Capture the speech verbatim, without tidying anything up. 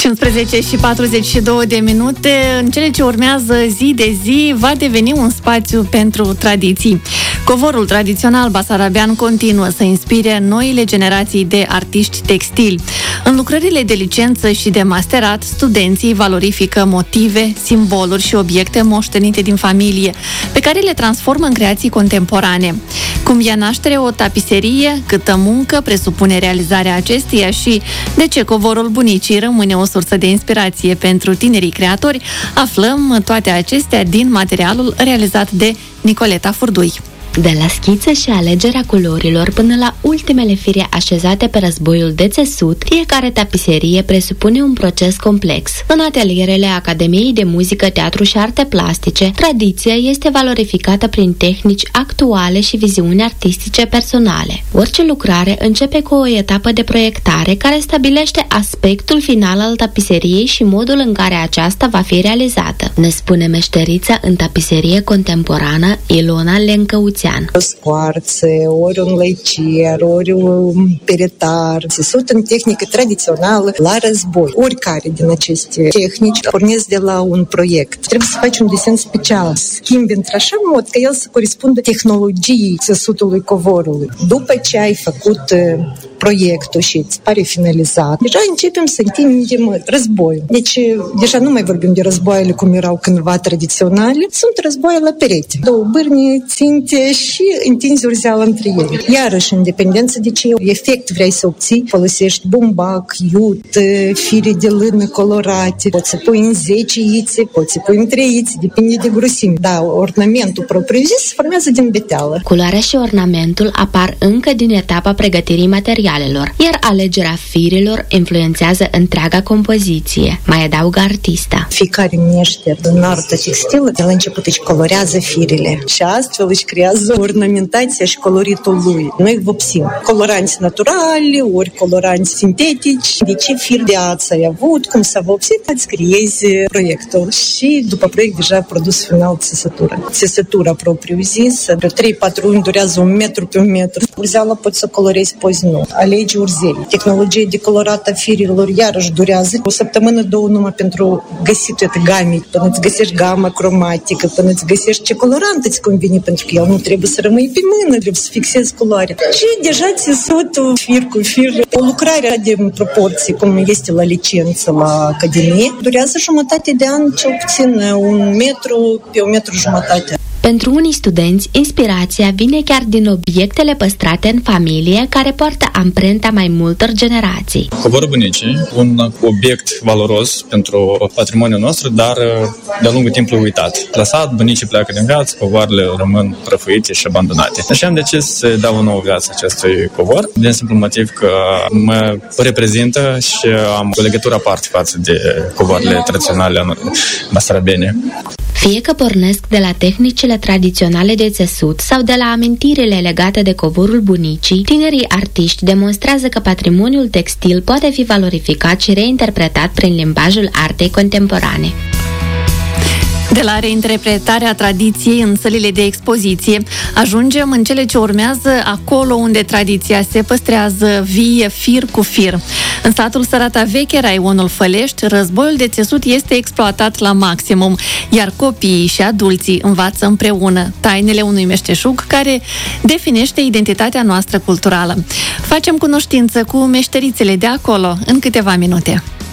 cincisprezece și patruzeci și două de minute. În cele ce urmează, zi de zi va deveni un spațiu pentru tradiții. Covorul tradițional basarabean continuă să inspire noile generații de artiști textili. În lucrările de licență și de masterat, studenții valorifică motive, simboluri și obiecte moștenite din familie, pe care le transformă în creații contemporane. Cum ia naștere o tapiserie, câtă muncă presupune realizarea acesteia și de ce covorul bunicii rămâne o sursă de inspirație pentru tinerii creatori, aflăm toate acestea din materialul realizat de Nicoleta Furdui. De la schiță și alegerea culorilor până la ultimele fire așezate pe războiul de țesut, fiecare tapiserie presupune un proces complex. În atelierele Academiei de Muzică, Teatru și Arte Plastice, tradiția este valorificată prin tehnici actuale și viziuni artistice personale. Orice lucrare începe cu o etapă de proiectare care stabilește aspectul final al tapiseriei și modul în care aceasta va fi realizată, ne spune meșterița în tapiserie contemporană Ilona Lencăuțean. O scoarță, ori un lăicier, ori un peretar. Țesut în tehnică tradițională la război. Oricare din aceste tehnici pornesc de la un proiect. Trebuie să faci un desen special, schimbi într-așa mod că el să corespundă tehnologiei țesutului covorului. După ce ai făcut proiectul și îți pare finalizat, deja începem să întindem războiul. Deci, deja nu mai vorbim de războaiele cum erau cândva tradiționale, sunt războaie la perete. Două bârni, ținte și întinzi urzeală între ele. Iarăși, în dependență de ce efect vrei să obții, folosești bumbac, iut, fire de lână colorate, poți să pui în zece ițe, poți să pui în trei ițe, depinde de grosime. Da, ornamentul propriu-zis se formează din beteală. Culoarea și ornamentul apar încă din etapa pregătirii materialelor, iar alegerea firilor influențează întreaga compoziție, mai adaugă artista. Fiecare meșter în artă textilă de la început își colorează firele și astfel își creează ornamentația și coloritul lui. Noi vopsim coloranți naturali, ori coloranți sintetici. De ce fir de ață ai avut, cum s-a vopsit, îți creezi proiectul. Și după proiect deja produs final țesătura. Țesătura propriu-zisă, de trei patru luni durează un metru pe un metru. Urzeala poți să colorezi, poți nu. Alegi urzeli. Tehnologia de colorată a firilor iarăși durează o săptămână, două numai pentru găsit toate game. Până îți găsești gama cromatică, până îți găsești ce colorant îți convine, pentru că el nu trebuie să rămâi pe mână, trebuie să fixezi culoarea. Și deja țesutul fir cu fir, o lucrare de proporții, cum este la licență la Academie, durează jumătate de an, cel puțin un metru pe un metru jumătate. Pentru unii studenți, inspirația vine chiar din obiectele păstrate în familie care poartă amprenta mai multor generații. Covorul bunicii, un obiect valoros pentru patrimoniul nostru, dar de-a lungul timpului uitat. Lăsat, bunicii pleacă din viață, covoarele rămân prăfuite și abandonate. Așa am decis să dau o nouă viață acestui covor, din simplu motiv că mă reprezintă și am o legătură aparte față de covoarele tradiționale basarabene. Fie că pornesc de la tehnicile tradiționale de țesut sau de la amintirile legate de covorul bunicii, tinerii artiști demonstrează că patrimoniul textil poate fi valorificat și reinterpretat prin limbajul artei contemporane. De la reinterpretarea tradiției în sălile de expoziție, ajungem în cele ce urmează acolo unde tradiția se păstrează vie fir cu fir. În satul Sărata Veche, raionul Fălești, războiul de țesut este exploatat la maximum, iar copiii și adulții învață împreună tainele unui meșteșug care definește identitatea noastră culturală. Facem cunoștință cu meșterițele de acolo în câteva minute.